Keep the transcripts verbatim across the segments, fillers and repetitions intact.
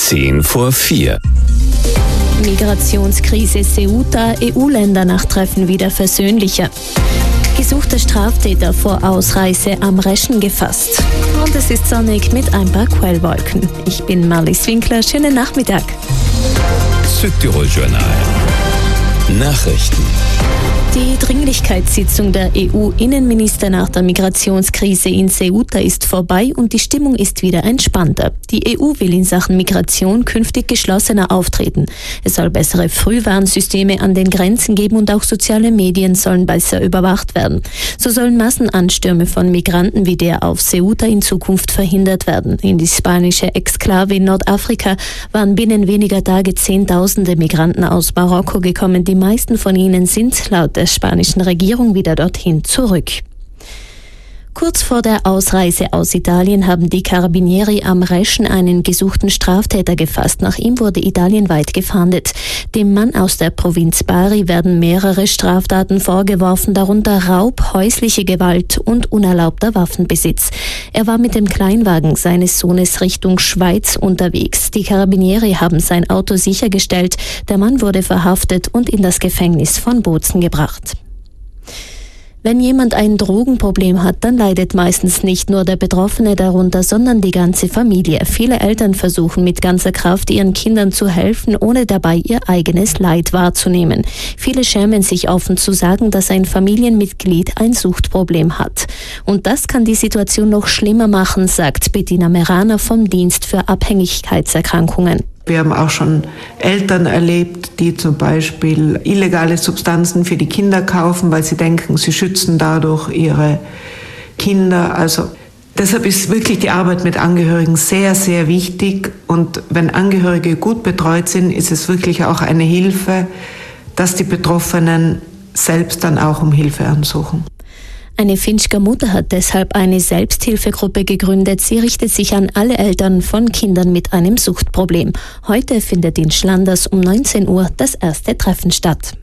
Zehn vor vier. Migrationskrise Ceuta, E U-Länder nach Treffen wieder versöhnlicher. Gesuchter Straftäter vor Ausreise am Reschen gefasst. Und es ist sonnig mit ein paar Quellwolken. Ich bin Marlies Winkler, schönen Nachmittag. Südtirol Journal. Nachrichten. Die Dringlichkeitssitzung der E U-Innenminister nach der Migrationskrise in Ceuta ist vorbei und die Stimmung ist wieder entspannter. Die E U will in Sachen Migration künftig geschlossener auftreten. Es soll bessere Frühwarnsysteme an den Grenzen geben und auch soziale Medien sollen besser überwacht werden. So sollen Massenanstürme von Migranten wie der auf Ceuta in Zukunft verhindert werden. In die spanische Exklave in Nordafrika waren binnen weniger Tage Zehntausende Migranten aus Marokko gekommen. Die meisten von ihnen sind laut der spanischen Regierung wieder dorthin zurück. Kurz vor der Ausreise aus Italien haben die Carabinieri am Reschen einen gesuchten Straftäter gefasst. Nach ihm wurde italienweit gefahndet. Dem Mann aus der Provinz Bari werden mehrere Straftaten vorgeworfen, darunter Raub, häusliche Gewalt und unerlaubter Waffenbesitz. Er war mit dem Kleinwagen seines Sohnes Richtung Schweiz unterwegs. Die Carabinieri haben sein Auto sichergestellt. Der Mann wurde verhaftet und in das Gefängnis von Bozen gebracht. Wenn jemand ein Drogenproblem hat, dann leidet meistens nicht nur der Betroffene darunter, sondern die ganze Familie. Viele Eltern versuchen mit ganzer Kraft ihren Kindern zu helfen, ohne dabei ihr eigenes Leid wahrzunehmen. Viele schämen sich offen zu sagen, dass ein Familienmitglied ein Suchtproblem hat. Und das kann die Situation noch schlimmer machen, sagt Bettina Meraner vom Dienst für Abhängigkeitserkrankungen. Wir haben auch schon Eltern erlebt, die zum Beispiel illegale Substanzen für die Kinder kaufen, weil sie denken, sie schützen dadurch ihre Kinder. Also deshalb ist wirklich die Arbeit mit Angehörigen sehr, sehr wichtig. Und wenn Angehörige gut betreut sind, ist es wirklich auch eine Hilfe, dass die Betroffenen selbst dann auch um Hilfe ansuchen. Eine Finsker Mutter hat deshalb eine Selbsthilfegruppe gegründet. Sie richtet sich an alle Eltern von Kindern mit einem Suchtproblem. Heute findet in Schlanders um neunzehn Uhr das erste Treffen statt.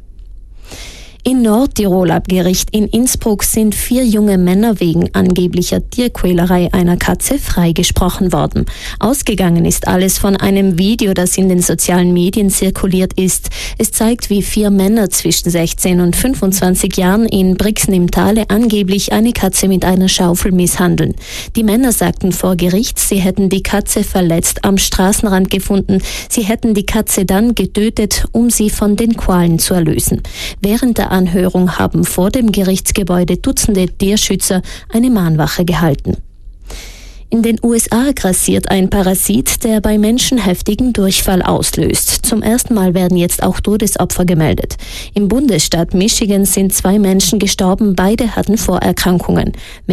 In Nordtirol am Gericht in Innsbruck sind vier junge Männer wegen angeblicher Tierquälerei einer Katze freigesprochen worden. Ausgegangen ist alles von einem Video, das in den sozialen Medien zirkuliert ist. Es zeigt, wie vier Männer zwischen sechzehn und fünfundzwanzig Jahren in Brixen im Tale angeblich eine Katze mit einer Schaufel misshandeln. Die Männer sagten vor Gericht, sie hätten die Katze verletzt am Straßenrand gefunden. Sie hätten die Katze dann getötet, um sie von den Qualen zu erlösen. Während der Anhörung haben vor dem Gerichtsgebäude Dutzende Tierschützer eine Mahnwache gehalten. In den U S A grassiert ein Parasit, der bei Menschen heftigen Durchfall auslöst. Zum ersten Mal werden jetzt auch Todesopfer gemeldet. Im Bundesstaat Michigan sind zwei Menschen gestorben, beide hatten Vorerkrankungen.